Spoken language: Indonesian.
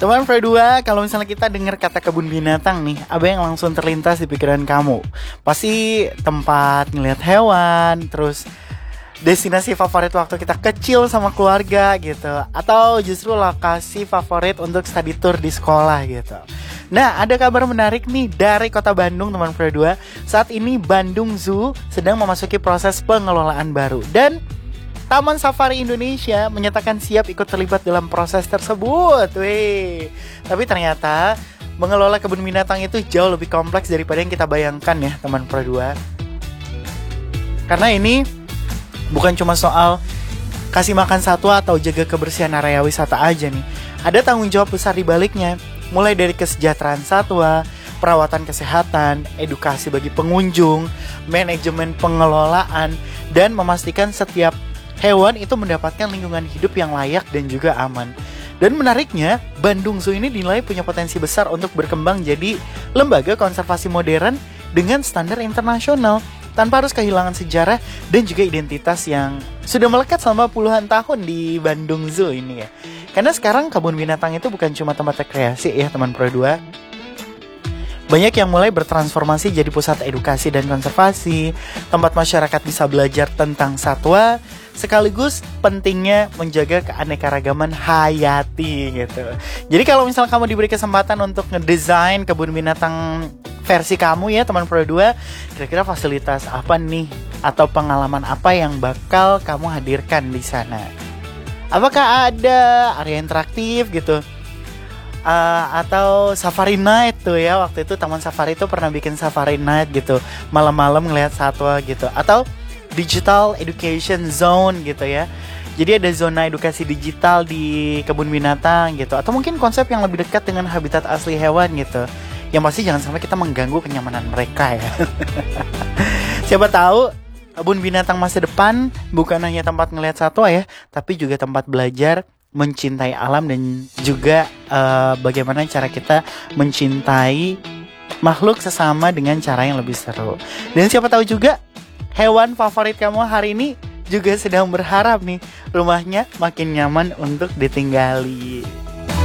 Teman Pro 2, kalau misalnya kita dengar kata kebun binatang nih, apa yang langsung terlintas di pikiran kamu? Pasti tempat ngeliat hewan, terus destinasi favorit waktu kita kecil sama keluarga gitu, atau justru lokasi favorit untuk study tour di sekolah gitu. Nah, ada kabar menarik nih dari Kota Bandung, teman Pro 2. Saat ini Bandung Zoo sedang memasuki proses pengelolaan baru, dan Taman Safari Indonesia menyatakan siap ikut terlibat dalam proses tersebut. Wih. Tapi ternyata mengelola kebun binatang itu jauh lebih kompleks daripada yang kita bayangkan ya, teman Pro 2. Karena ini bukan cuma soal kasih makan satwa atau jaga kebersihan area wisata aja nih. Ada tanggung jawab besar di baliknya, mulai dari kesejahteraan satwa, perawatan kesehatan, edukasi bagi pengunjung, manajemen pengelolaan, dan memastikan setiap hewan itu mendapatkan lingkungan hidup yang layak dan juga aman. Dan menariknya, Bandung Zoo ini dinilai punya potensi besar untuk berkembang jadi lembaga konservasi modern dengan standar internasional, tanpa harus kehilangan sejarah dan juga identitas yang sudah melekat selama puluhan tahun di Bandung Zoo ini ya. Karena sekarang kebun binatang itu bukan cuma tempat rekreasi ya, teman Pro 2. Banyak yang mulai bertransformasi jadi pusat edukasi dan konservasi, tempat masyarakat bisa belajar tentang satwa, sekaligus pentingnya menjaga keanekaragaman hayati gitu. Jadi kalau misal kamu diberi kesempatan untuk ngedesain kebun binatang versi kamu ya, teman Pro 2, kira-kira fasilitas apa nih atau pengalaman apa yang bakal kamu hadirkan di sana? Apakah ada area interaktif gitu? Atau safari night tuh ya, waktu itu Taman Safari itu pernah bikin safari night gitu, malam-malam ngelihat satwa gitu. Atau digital education zone gitu ya, jadi ada zona edukasi digital di kebun binatang gitu. Atau mungkin konsep yang lebih dekat dengan habitat asli hewan gitu. Yang pasti jangan sampai kita mengganggu kenyamanan mereka ya. Siapa tahu kebun binatang masa depan bukan hanya tempat ngelihat satwa ya, tapi juga tempat belajar mencintai alam dan juga bagaimana cara kita mencintai makhluk sesama dengan cara yang lebih seru. Dan siapa tahu juga hewan favorit kamu hari ini juga sedang berharap nih rumahnya makin nyaman untuk ditinggali.